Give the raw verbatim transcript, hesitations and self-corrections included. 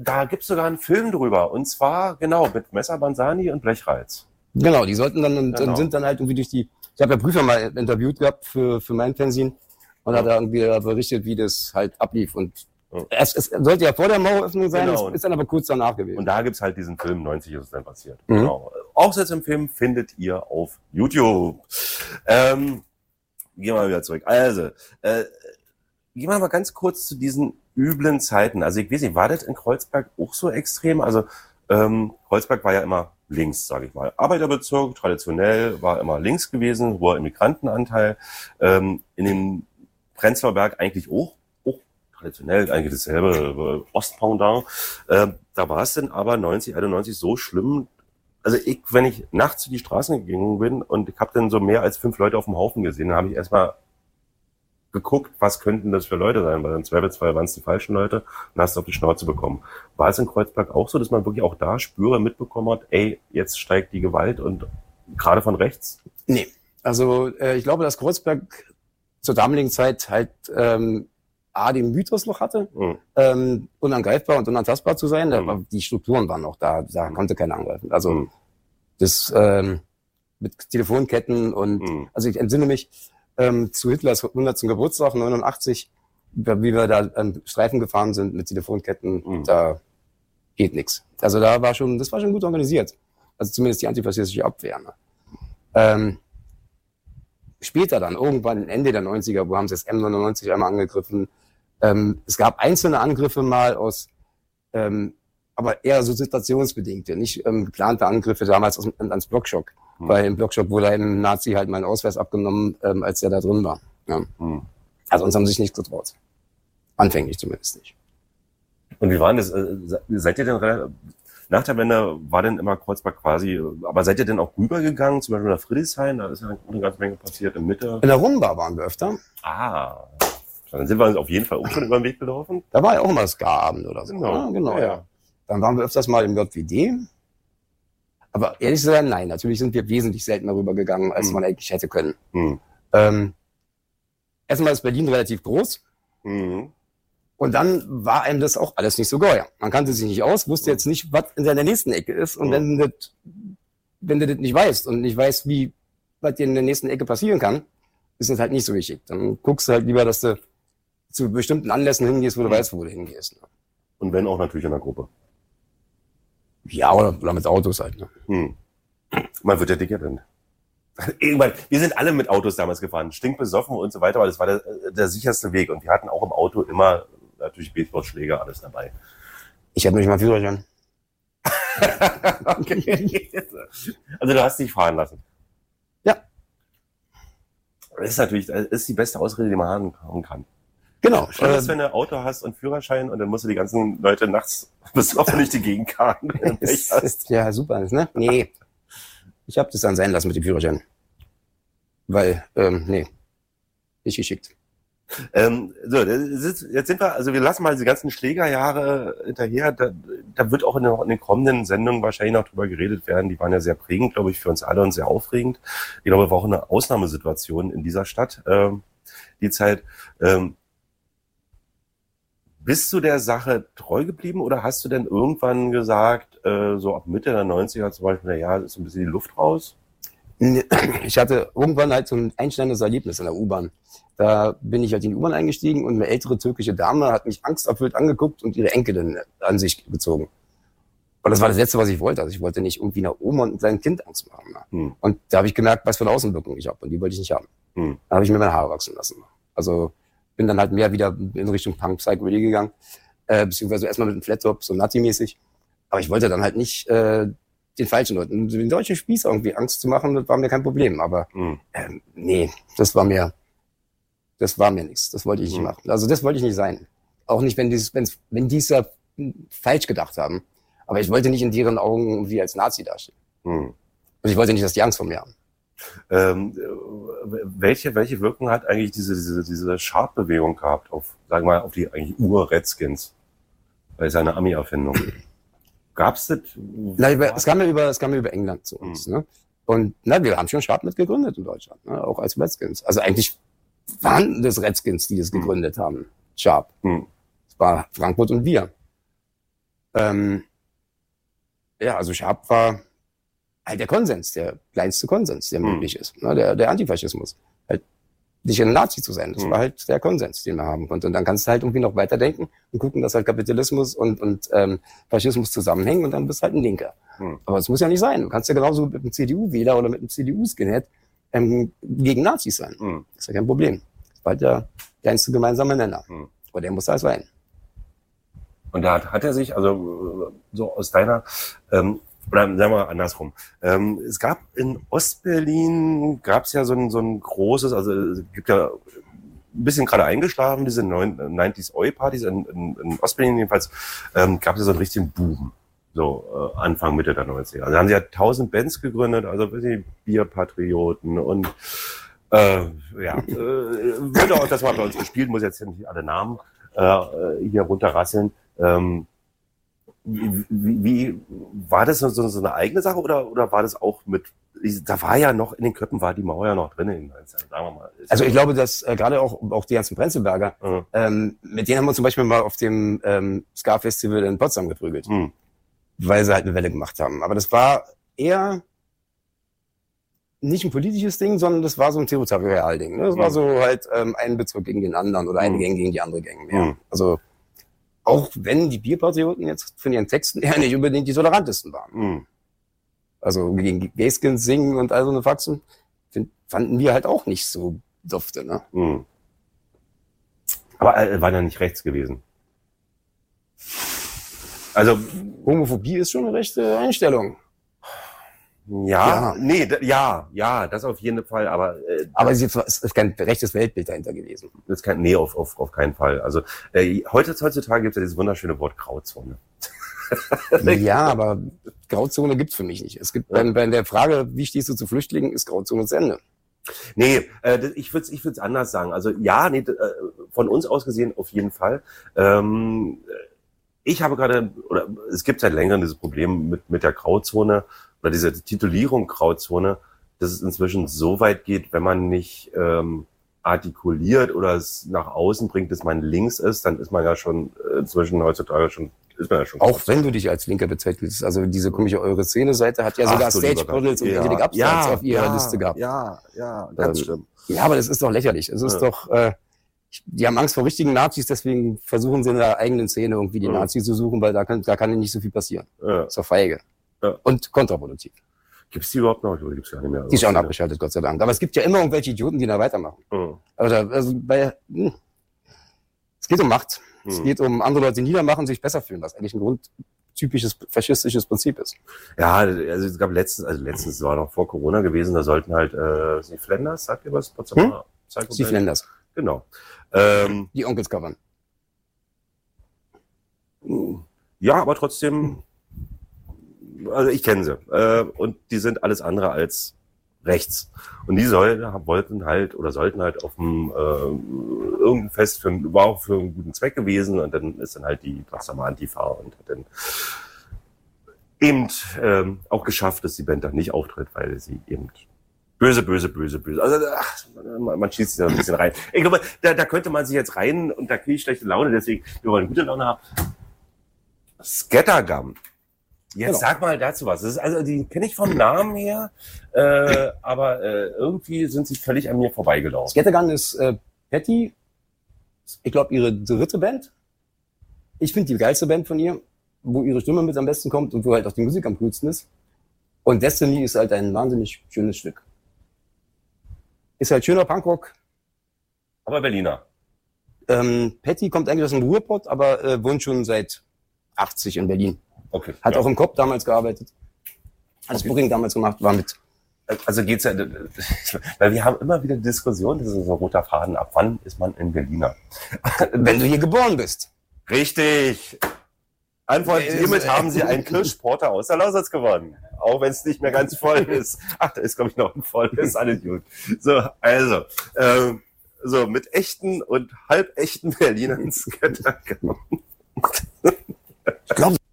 Da gibt es sogar einen Film drüber. Und zwar, genau, mit Messer Banzani und Blechreiz. Genau, die sollten dann und Genau. sind dann halt irgendwie durch die. Ich habe ja Prüfer mal interviewt gehabt für, für mein Fernsehen und ja. hat da irgendwie berichtet, wie das halt ablief. Und ja. es, es sollte ja vor der Maueröffnung sein, genau. Es ist dann aber kurz danach gewesen. Und da gibt's halt diesen Film, neunzig ist es dann passiert. Mhm. Genau. Aufsätze im Film findet ihr auf YouTube. Ähm, gehen wir mal wieder zurück. Also, äh, gehen wir mal ganz kurz zu diesen üblen Zeiten. Also ich weiß nicht, war das in Kreuzberg auch so extrem? Also ähm, Kreuzberg war ja immer links, sage ich mal. Arbeiterbezirk, traditionell, war immer links gewesen, hoher Immigrantenanteil. Ähm, in den Prenzlauer Berg eigentlich auch, auch traditionell, eigentlich dasselbe, äh, Ostpendant. Äh, da war es dann aber neunzig, einundneunzig so schlimm. Also ich, wenn ich nachts in die Straßen gegangen bin und ich habe dann so mehr als fünf Leute auf dem Haufen gesehen, dann habe ich erstmal geguckt, was könnten das für Leute sein, weil im Zweifelsfall waren es die falschen Leute und hast auf die Schnauze bekommen. War es in Kreuzberg auch so, dass man wirklich auch da Spüre mitbekommen hat, ey, jetzt steigt die Gewalt und gerade von rechts? Nee, also äh, ich glaube, dass Kreuzberg zur damaligen Zeit halt ähm, A, den Mythos noch hatte, mhm. ähm, unangreifbar und unantastbar zu sein, mhm. aber die Strukturen waren noch da, da konnte keiner angreifen. Also mhm. das ähm, mit Telefonketten und, mhm. also ich entsinne mich, Ähm, zu Hitlers hundertsten Geburtstag neunundachtzig, wie wir da ähm, Streifen gefahren sind mit Telefonketten, mhm. da geht nichts. Also da war schon, das war schon gut organisiert. Also zumindest die antifaschistische Abwehr. Ne? Ähm, später dann, irgendwann Ende der neunziger, wo haben sie das M neunundneunzig einmal angegriffen. Ähm, es gab einzelne Angriffe mal aus, ähm, aber eher so situationsbedingte, nicht ähm, geplante Angriffe damals aus, ans Blockschock. Hm. Weil im Blockschock wurde einem Nazi halt meinen Ausweis abgenommen, ähm, als er da drin war. Ja. Hm. Also uns haben sie sich nichts getraut. Anfänglich zumindest nicht. Und wie war denn das? Seid ihr denn, nach der Wende war denn immer Kreuzberg quasi, aber seid ihr denn auch rübergegangen, zum Beispiel nach Friedrichshain? Da ist ja eine ganze Menge passiert in Mitte. In der Rumba waren wir öfter. Ah. Dann sind wir uns auf jeden Fall auch schon über den Weg gelaufen. Da war ja auch immer Ska-Abend oder so. Genau. Ja, genau, ja. ja. Dann waren wir öfters mal im J W D. Aber ehrlich zu sein, nein, natürlich sind wir wesentlich seltener rübergegangen, als hm. man eigentlich hätte können. Hm. Ähm, erstmal ist Berlin relativ groß. Hm. Und dann war einem das auch alles nicht so geuer. Man kannte sich nicht aus, wusste jetzt nicht, was in der nächsten Ecke ist. Und hm. wenn du das, wenn du das nicht weißt und nicht weißt, wie, was dir in der nächsten Ecke passieren kann, ist das halt nicht so geschickt. Dann guckst du halt lieber, dass du zu bestimmten Anlässen hingehst, wo du hm. weißt, wo du hingehst. Und wenn auch natürlich in der Gruppe. Ja, oder, oder mit Autos halt. Ne? Hm. Man wird ja dekadent. Irgendwann, wir sind alle mit Autos damals gefahren, stinkbesoffen und so weiter, aber das war der, der sicherste Weg. Und wir hatten auch im Auto immer natürlich Baseballschläger, alles dabei. Ich hatte nicht mal Führerschein. Okay. Also du hast dich fahren lassen. Ja. Das ist natürlich, das ist die beste Ausrede, die man haben kann. Genau. Schön ist, wenn du ein Auto hast und Führerschein und dann musst du die ganzen Leute nachts besoffen durch die Gegend karren, wenn du Pech hast. Ja, super, ne? Nee. Ich habe das dann sein lassen mit dem Führerschein. Weil, ähm, nee. Nicht geschickt. Ähm, so, jetzt sind wir, also wir lassen mal diese ganzen Schlägerjahre hinterher. Da, da wird auch in den, in den kommenden Sendungen wahrscheinlich noch drüber geredet werden. Die waren ja sehr prägend, glaube ich, für uns alle und sehr aufregend. Ich glaube, es war auch eine Ausnahmesituation in dieser Stadt, ähm, die Zeit. Ähm, Bist du der Sache treu geblieben oder hast du denn irgendwann gesagt, äh, so ab Mitte der neunziger zum Beispiel, na ja, ist ein bisschen die Luft raus? Ich hatte irgendwann halt so ein einschneidendes Erlebnis in der U-Bahn. Da bin ich halt in die U-Bahn eingestiegen und eine ältere türkische Dame hat mich angsterfüllt angeguckt und ihre Enkelin an sich gezogen. Und das war das Letzte, was ich wollte. Also ich wollte nicht irgendwie einer Oma und einem kleinen Kind Angst machen. Hm. Und da habe ich gemerkt, was für eine Außenwirkung ich habe. Und die wollte ich nicht haben. Hm. Da habe ich mir meine Haare wachsen lassen. Also bin dann halt mehr wieder in Richtung Punk Psychobilly gegangen, äh, beziehungsweise erstmal mit einem Flattop, so Nati-mäßig. Aber ich wollte dann halt nicht äh, den falschen Leuten, den deutschen Spieß irgendwie Angst zu machen, das war mir kein Problem. Aber mhm. ähm, nee, das war mir, das war mir nichts. Das wollte ich nicht mhm. machen. Also das wollte ich nicht sein. Auch nicht, wenn dieses, wenn's, wenn diese falsch gedacht haben. Aber ich wollte nicht in deren Augen irgendwie als Nazi dastehen. Mhm. Und ich wollte nicht, dass die Angst vor mir haben. Ähm, welche, welche Wirkung hat eigentlich diese, diese, diese Sharp-Bewegung gehabt auf, sagen wir mal, auf die eigentlich Ur-Redskins? Weil es eine Ami-Erfindung. Gab's das? Na, es kam ja über, es kam ja über England zu uns, mhm. ne? Und, na, wir haben schon Sharp mit gegründet in Deutschland, ne? Auch als Redskins. Also eigentlich waren das Redskins, die das mhm. gegründet haben. Sharp. Mhm. Es war Frankfurt und wir. Ähm, ja, also Schaap war halt der Konsens, der kleinste Konsens, der Hm. möglich ist. Ne? Der, der Antifaschismus. Halt nicht ein Nazi zu sein. Das Hm. war halt der Konsens, den wir haben konnten. Und dann kannst du halt irgendwie noch weiterdenken und gucken, dass halt Kapitalismus und, und ähm, Faschismus zusammenhängen und dann bist du halt ein Linker. Hm. Aber es muss ja nicht sein. Du kannst ja genauso mit einem C D U-Wähler oder mit einem C D U-Skinhead ähm, gegen Nazis sein. Hm. Das ist ja kein Problem. Das war halt der kleinste gemeinsame Nenner. Hm. Aber der muss halt sein. Und da hat, hat er sich, also so aus deiner, ähm, oder sagen wir mal andersrum, ähm, es gab in Ostberlin, gab es ja so ein, so ein großes, also es gibt ja ein bisschen gerade eingeschlafen, diese neunziger Oi-Partys in, in, in Ostberlin jedenfalls, ähm, gab es ja so einen richtigen Boom, so äh, Anfang, Mitte der neunziger. Also da haben sie ja tausend Bands gegründet, also die Bierpatrioten und äh, ja, äh, würde auch das mal bei uns gespielt, muss jetzt nicht alle Namen äh, hier runterrasseln. Ähm, wie, wie, wie war das so, so eine eigene Sache oder oder war das auch mit? Da war ja noch in den Köpfen war die Mauer ja noch drin. In, sagen wir mal. Also ich glaube, dass äh, gerade auch auch die ganzen Prenzlberger, Mhm. ähm, mit denen haben wir zum Beispiel mal auf dem ähm, Ska-Festival in Potsdam geprügelt, Mhm. weil sie halt eine Welle gemacht haben. Aber das war eher nicht ein politisches Ding, sondern das war so ein Territorialding. Ne? Das war Mhm. so halt ähm, ein Bezirk gegen den anderen oder eine Mhm. Gang gegen die andere Gang mehr. Mhm. Also auch wenn die Bierpatrioten jetzt von ihren Texten eher nicht unbedingt die tolerantesten waren. Mhm. Also gegen Gayskins singen und all so eine Faxen, find, fanden wir halt auch nicht so dufte. Ne? Mhm. Aber äh, war ja nicht rechts gewesen. Also Homophobie ist schon eine rechte Einstellung. ja, Ja. nee, d- ja, ja, das auf jeden Fall. Aber äh, Aber es ist, es ist kein rechtes Weltbild dahinter gewesen. das ist kein, nee, auf, auf, auf keinen Fall. Also äh, heute, heutzutage gibt es ja dieses wunderschöne Wort Grauzone. Ja, aber Grauzone gibt's für mich nicht. Es gibt bei, bei der Frage, wie stehst du zu Flüchtlingen, ist Grauzone das Ende. Nee, äh, das- ich würde es ich würd's anders sagen. Also ja, nee, d- äh, von uns aus gesehen auf jeden Fall. Ähm, ich habe gerade, oder es gibt seit längerem dieses Problem mit, mit der Grauzone oder diese Titulierung Grauzone, dass es inzwischen so weit geht, wenn man nicht ähm, artikuliert oder es nach außen bringt, dass man links ist, dann ist man ja schon äh, inzwischen heutzutage schon, ist man ja schon. Auch wenn du dich als Linker bezeichnest. Also diese komische Eure-Szene-Seite hat ja Ach, sogar du lieber Stage-Models Gott. und Ja, Angelic Upstarts ja, auf ihrer ja, Liste gehabt. Ja, ja, ganz Ähm, schlimm. Ja, aber das ist doch lächerlich. Es ist Ja. doch, äh, die haben Angst vor richtigen Nazis, deswegen versuchen sie in der eigenen Szene irgendwie die Ja. Nazis zu suchen, weil da kann, da kann nicht so viel passieren. Ja. Ist doch feige. Ja. Und kontraproduktiv. Gibt's die überhaupt noch? Oder gibt's gar nicht mehr? Die ist auch abgeschaltet, Gott sei Dank. Aber es gibt ja immer irgendwelche Idioten, die da weitermachen. Mhm. Also, also bei, hm. Es geht um Macht. Es Mhm. geht um andere Leute niedermachen, sich besser fühlen, was eigentlich ein grundtypisches faschistisches Prinzip ist. Ja, also es gab letztens, also letztens war noch vor Corona gewesen, da sollten halt, äh, die Flanders, sagt ihr was? Potsdamer Psycho Steve Band? Lenders, Genau. Ähm, die Onkels covern. ja, aber trotzdem, also ich kenne sie. Äh, und die sind alles andere als rechts. Und die sollten, wollten halt oder sollten halt auf dem äh, irgendein Fest für, war auch für einen guten Zweck gewesen und dann ist dann halt die Potsdamer Antifa und hat dann eben ähm, auch geschafft, dass die Band dann nicht auftritt, weil sie eben böse, böse, böse, böse. Also ach, man, man schießt sich da ein bisschen rein. Ich glaube, da, da könnte man sich jetzt rein und da kriege ich schlechte Laune, deswegen, wir wollen gute Laune haben. Scattergun. Jetzt Genau. sag mal dazu was. Das ist also, die kenne ich vom Namen her, äh, aber äh, irgendwie sind sie völlig an mir vorbeigelaufen. Scattergun ist äh, Patty, ich glaube ihre dritte Band. Ich finde die geilste Band von ihr, wo ihre Stimme mit am besten kommt und wo halt auch die Musik am coolsten ist. Und Destiny ist halt ein wahnsinnig schönes Stück. Ist halt schöner Punkrock. Aber Berliner. Ähm, Patty kommt eigentlich aus dem Ruhrpott, aber äh, wohnt schon seit achtzig in Berlin. Okay. Hat ja. auch im Kopf damals gearbeitet. Hat das Okay. Booking damals gemacht, war mit. Also geht's ja, weil wir haben immer wieder Diskussionen, das ist so ein roter Faden, ab wann ist man ein Berliner? Wenn du hier geboren bist. Richtig. Antwort, Äh, hiermit äh, haben Sie einen Kirschporter aus der Lausitz gewonnen. Auch wenn es nicht mehr ganz voll ist. Ach, da ist, glaube ich, noch ein volles, alles gut. So, also, ähm, so, mit echten und halbechten Berlinern Scattergun. Ich glaube,